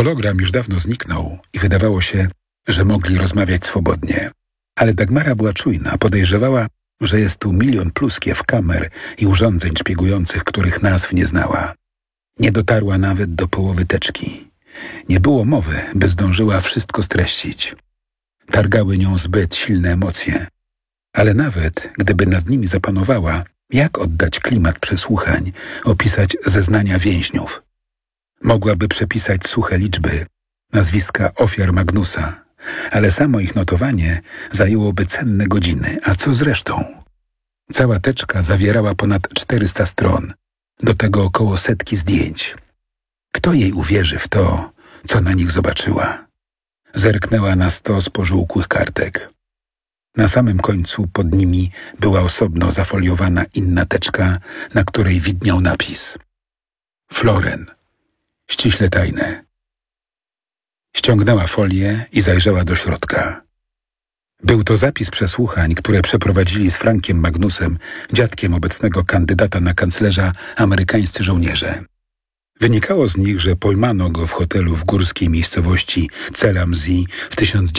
Hologram już dawno zniknął i wydawało się, że mogli rozmawiać swobodnie. Ale Dagmara była czujna, podejrzewała, że jest tu milion pluskiew, kamer i urządzeń szpiegujących, których nazw nie znała. Nie dotarła nawet do połowy teczki. Nie było mowy, by zdążyła wszystko streścić. Targały nią zbyt silne emocje. Ale nawet gdyby nad nimi zapanowała, jak oddać klimat przesłuchań, opisać zeznania więźniów? Mogłaby przepisać suche liczby, nazwiska ofiar Magnusa, ale samo ich notowanie zajęłoby cenne godziny. A co z resztą? Cała teczka zawierała ponad 400 stron, do tego około 100 zdjęć. Kto jej uwierzy w to, co na nich zobaczyła? Zerknęła na 100 pożółkłych kartek. Na samym końcu pod nimi była osobno zafoliowana inna teczka, na której widniał napis: Floren. Ściśle tajne. Ściągnęła folię i zajrzała do środka. Był to zapis przesłuchań, które przeprowadzili z Frankiem Magnusem, dziadkiem obecnego kandydata na kanclerza, amerykańscy żołnierze. Wynikało z nich, że pojmano go w hotelu w górskiej miejscowości Celamzi w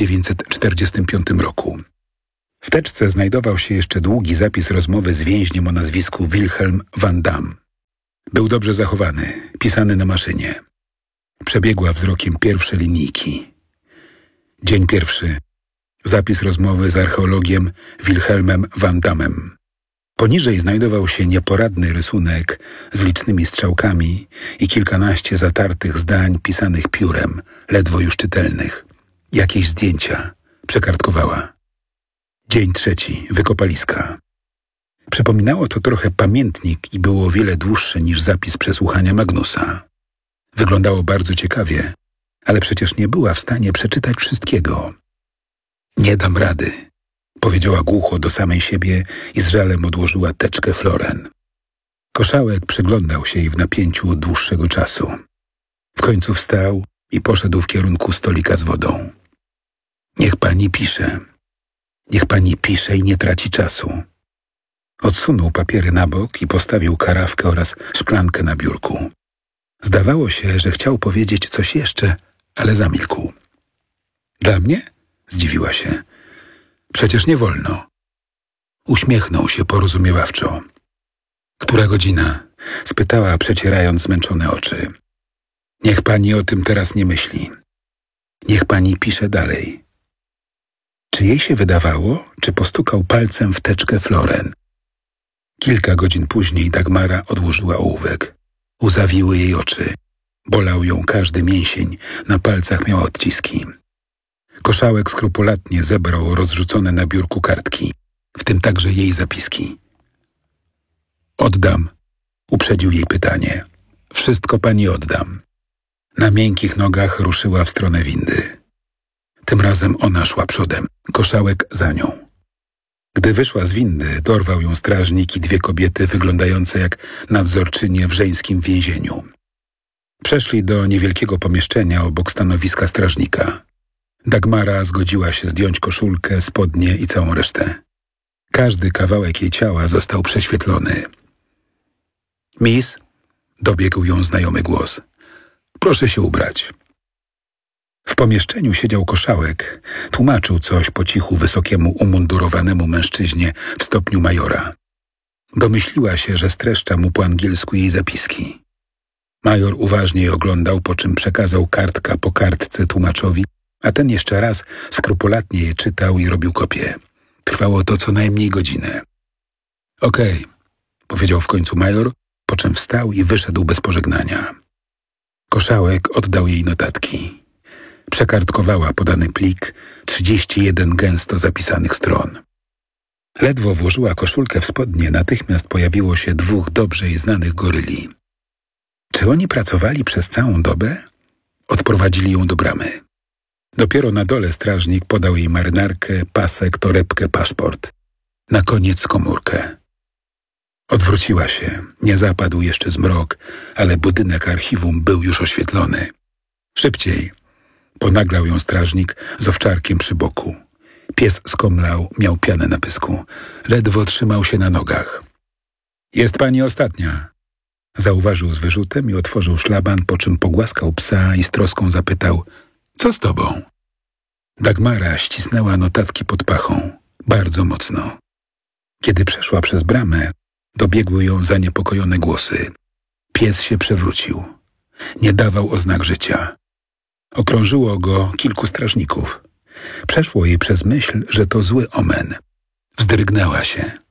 1945 roku. W teczce znajdował się jeszcze długi zapis rozmowy z więźniem o nazwisku Wilhelm van Damme. Był dobrze zachowany, pisany na maszynie. Przebiegła wzrokiem pierwsze linijki. Dzień pierwszy. Zapis rozmowy z archeologiem Wilhelmem van Dammem. Poniżej znajdował się nieporadny rysunek z licznymi strzałkami i kilkanaście zatartych zdań pisanych piórem, ledwo już czytelnych. Jakieś zdjęcia. Przekartkowała. Dzień trzeci. Wykopaliska. Przypominało to trochę pamiętnik i było o wiele dłuższe niż zapis przesłuchania Magnusa. Wyglądało bardzo ciekawie, ale przecież nie była w stanie przeczytać wszystkiego. Nie dam rady, powiedziała głucho do samej siebie i z żalem odłożyła teczkę Floren. Koszałek przyglądał się jej w napięciu od dłuższego czasu. W końcu wstał i poszedł w kierunku stolika z wodą. Niech pani pisze. Niech pani pisze i nie traci czasu. Odsunął papiery na bok i postawił karafkę oraz szklankę na biurku. Zdawało się, że chciał powiedzieć coś jeszcze, ale zamilkł. Dla mnie? Zdziwiła się. Przecież nie wolno. Uśmiechnął się porozumiewawczo. Która godzina? Spytała, przecierając zmęczone oczy. Niech pani o tym teraz nie myśli. Niech pani pisze dalej. Czy jej się wydawało, czy postukał palcem w teczkę Floren? Kilka godzin później Dagmara odłożyła ołówek. Uzawiły jej oczy. Bolał ją każdy mięsień, na palcach miała odciski. Koszałek skrupulatnie zebrał rozrzucone na biurku kartki, w tym także jej zapiski. Oddam, uprzedził jej pytanie. Wszystko pani oddam. Na miękkich nogach ruszyła w stronę windy. Tym razem ona szła przodem, Koszałek za nią. Gdy wyszła z windy, dorwał ją strażnik i dwie kobiety wyglądające jak nadzorczynie w żeńskim więzieniu. Przeszli do niewielkiego pomieszczenia obok stanowiska strażnika. Dagmara zgodziła się zdjąć koszulkę, spodnie i całą resztę. Każdy kawałek jej ciała został prześwietlony. Miss, dobiegł ją znajomy głos. Proszę się ubrać. W pomieszczeniu siedział Koszałek, tłumaczył coś po cichu wysokiemu umundurowanemu mężczyźnie w stopniu majora. Domyśliła się, że streszcza mu po angielsku jej zapiski. Major uważnie je oglądał, po czym przekazał kartka po kartce tłumaczowi, a ten jeszcze raz skrupulatnie je czytał i robił kopię. Trwało to co najmniej godzinę. Okej, powiedział w końcu major, po czym wstał i wyszedł bez pożegnania. Koszałek oddał jej notatki. Przekartkowała podany plik, 31 gęsto zapisanych stron. Ledwo włożyła koszulkę w spodnie, natychmiast pojawiło się dwóch dobrze jej znanych goryli. Czy oni pracowali przez całą dobę? Odprowadzili ją do bramy. Dopiero na dole strażnik podał jej marynarkę, pasek, torebkę, paszport. Na koniec komórkę. Odwróciła się. Nie zapadł jeszcze zmrok, ale budynek archiwum był już oświetlony. Szybciej! Ponaglał ją strażnik z owczarkiem przy boku. Pies skomlał, miał pianę na pysku. Ledwo trzymał się na nogach. Jest pani ostatnia. Zauważył z wyrzutem i otworzył szlaban, po czym pogłaskał psa i z troską zapytał: co z tobą? Dagmara ścisnęła notatki pod pachą, bardzo mocno. Kiedy przeszła przez bramę, dobiegły ją zaniepokojone głosy. Pies się przewrócił. Nie dawał oznak życia. Okrążyło go kilku strażników. Przeszło jej przez myśl, że to zły omen. Wzdrygnęła się.